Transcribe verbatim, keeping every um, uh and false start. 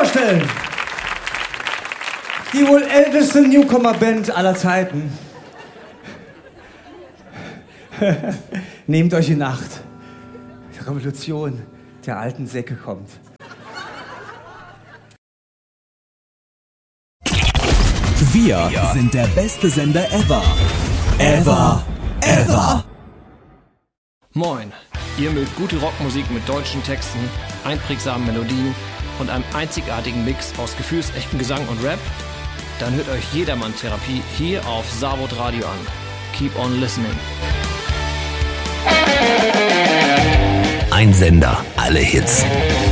vorstellen. Die wohl älteste Newcomer-Band aller Zeiten. Nehmt euch in Acht. Die Revolution der alten Säcke kommt. Wir sind der beste Sender ever. Ever. Ever. Moin. Ihr mögt gute Rockmusik mit deutschen Texten, einprägsamen Melodien und einem einzigartigen Mix aus gefühlsechten Gesang und Rap? Dann hört euch Jedermann Therapie hier auf Savod Radio an. Keep on listening. Ein Sender, alle Hits.